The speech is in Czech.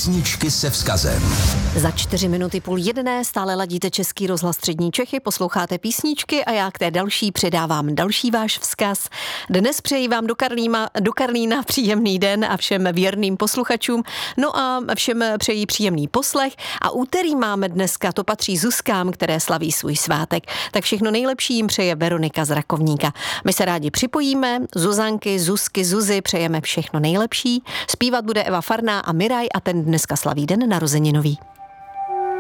Písničky se vzkazem. Za 4:30 stále ladíte Český rozhlas Střední Čechy, posloucháte písničky a já k té další předávám další váš vzkaz. Dnes přeji vám do Karlína příjemný den a všem věrným posluchačům. No a všem přeji příjemný poslech a úterý máme dneska, to patří Zuzkám, které slaví svůj svátek. Tak všechno nejlepší jim přeje Veronika z Rakovníka. My se rádi připojíme, Zuzanky, Zuzky, Zuzi, přejeme všechno nejlepší. Zpívat bude Eva Farná a Miraj a ten dneska slaví den narozeninový.